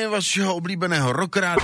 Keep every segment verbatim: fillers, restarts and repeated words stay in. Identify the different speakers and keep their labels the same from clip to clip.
Speaker 1: tóny vašeho oblíbeného rockrádia.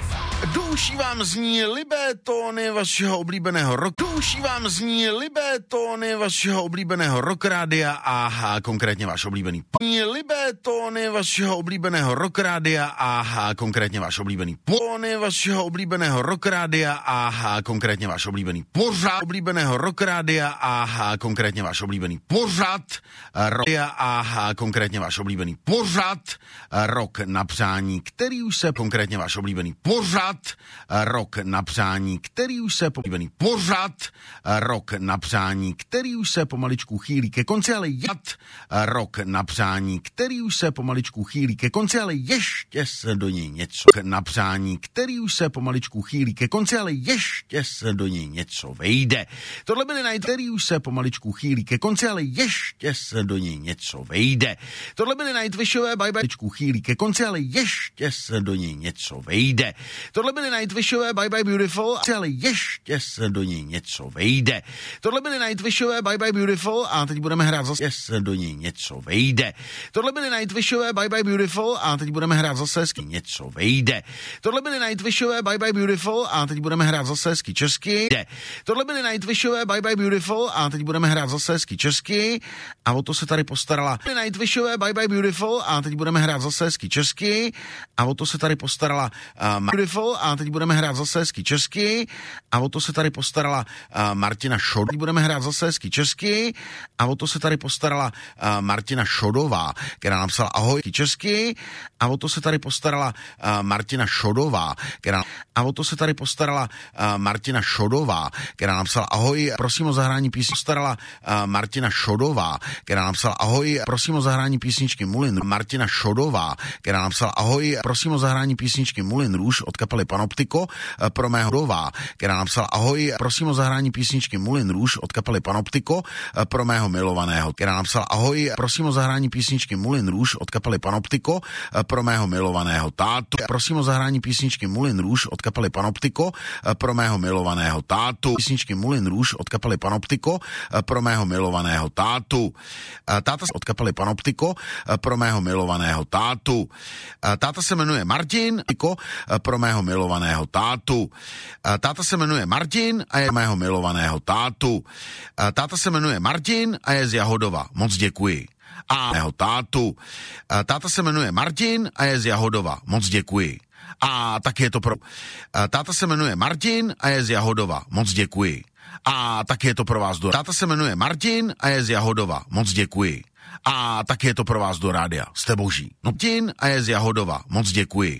Speaker 1: Do uší vám zní libé tóny vašeho oblíbeného rock. Do uší vám zní libé tóny vašeho oblíbeného rockrádia a konkrétně váš oblíbený p- libé tóny vašeho oblíbeného rockrádia a konkrétně váš oblíbený tóny vašeho oblíbeného rockrádia a konkrétně váš oblíbený pořad oblíbeného rockrádia a konkrétně váš oblíbený pořad rockrádia a konkrétně váš oblíbený pořad rock na přání, který už se konkrétně váš oblíbený pořad rok na přání, který už se oblíbený pořad rok na přání, který už se pomaličku chýlí ke konci, ale jad rok na přání, který už se pomaličku chýlí ke konci, ale ještě se do něj něco na přání, který už se pomaličku chýlí ke konci, ale ještě se do něj něco vejde. Tohle byly najít, který už se pomaličku chýlí ke konci, ale ještě se do něj něco vejde. Tohle byly Nightwishové bye bye chýlí ke konci, ale ještě se do něj něco vejde. Tohle byly Nightwishové Bye Bye Beautiful, ale ještě se do něj něco vejde. Tohle byly Nightwishové Bye Bye Beautiful a teď budeme hrát zase, se do něj něco vejde. Tohle byly Nightwishové Bye Bye Beautiful a teď budeme hrát zase hezky něco vejde. Tohle byly Nightwishové Bye Bye Beautiful a teď budeme hrát zase hezky česky. Tohle byly Nightwishové Bye Bye Beautiful a teď budeme hrát zase hezky česky a o to se tady postarala. Nightwishové Bye Bye Beautiful a teď budeme hrát zase hezky česky a o to se tady postarala uh, Beautiful a teď budeme hrát zase hezky česky a o to se tady postarala uh, Martina Šodová. Teď budeme hrát zase hezky česky a o to se tady postarala uh, Martina Šodová, která napsala ahoj česky a o to se tady postarala uh, Martina Šodová, která a o to se tady postarala uh, Martina Šodová, která napsala ahoj, prosím o zahrání písničky. Postarala uh, Martina Šodová, která napsala ahoj, prosím o zahrání písničky Moulin. Martina Šodová, která napsala ahoj, prosím o zahrání písničky Moulin Rouge od kapely Panoptiko pro mého Dová, která napsala ahoj, prosím o zahrání písničky Moulin Rouge od kapely Panoptiko pro mého milovaného, která napsala ahoj, prosím o zahrání písničky Moulin Rouge od kapely Panoptiko pro mého milovaného tátu, prosím o zahrání písničky Moulin Rouge od kapely Panoptiko pro mého milovaného tátu, písničky Moulin Rouge od kapely Panoptiko pro mého milovaného tátu, táta od kapely Panoptiko pro mého milovaného tátu, táta se jmenuje Martin, pro mého milovaného tátu. Táta se jmenuje Martin a je mého milovaného tátu. Táta se jmenuje Martin a je z Jahodova. Moc děkuji. A mého tátu. Táta se jmenuje Martin a je z Jahodova. Moc děkuji. A tak je to pro... Táta se jmenuje Martin a je z Jahodova. Moc děkuji. A tak je to pro vás do... Táta se jmenuje Martin a je z Jahodova. Moc děkuji. A tak je to pro vás do rádia. Jste boží. Martin a je z Jahodova. Moc děkuji.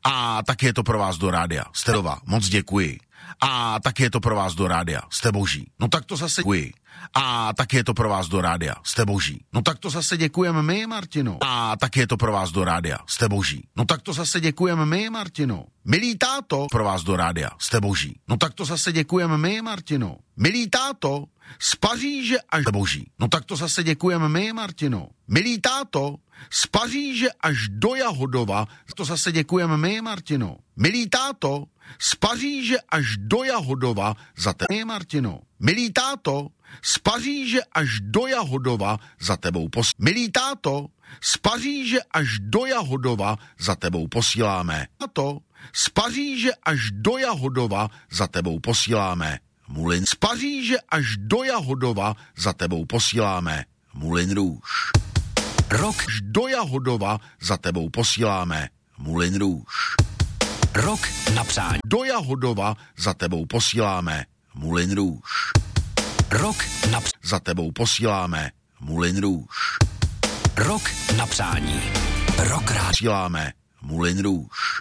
Speaker 1: A tak je to pro vás do rádia. Jste dova. Moc děkuji. A tak je to pro vás do rádia. Jste boží. No tak to zase děkuji. A tak je to pro vás do rádia. Jste boží. No tak to zase děkujeme my, Martino. A tak je to pro vás do rádia. Jste boží. No tak to zase děkujeme my, Martino. Milý táto, pro vás do rádia. Jste boží. No tak to zase děkujeme my, Martino. Milý táto, z Paříže až boží. No tak to zase děkujeme my, Martino. Milý táto, z Paříže až do Jahodova. To zase děkujeme my, Martino. Milý táto, z Paříže až do Jahodova za tebou, Martino. Milý táto, z Paříže až do Jahodova za tebou posíláme. Milý táto, z Paříže až do Jahodova za tebou posíláme. Táto, z Paříže až do Jahodova za tebou posíláme. Moulin. Z Paříže až do Jahodova za tebou posíláme. Moulin Rouge. Rok až do Jahodova za tebou posíláme. Moulin Rouge. Rok na přání. Do Jahodova za tebou posíláme. Moulin Rouge. Rok na přání. Za tebou posíláme. Moulin Rouge. Rok na přání. Rok rád. Posíláme. Moulin Rouge.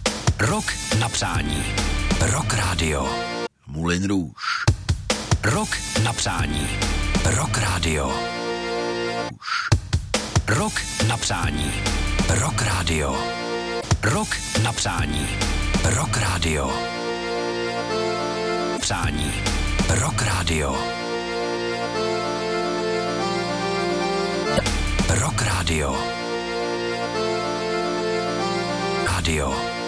Speaker 1: Rok na přání. Rok rádio. Moulin Rouge. Rok na přání. Rok rádio. Rok na přání. Rok rádio. Rok na přání. Rok rádio. Přání. Rok rádio. Rok rádio. Radio.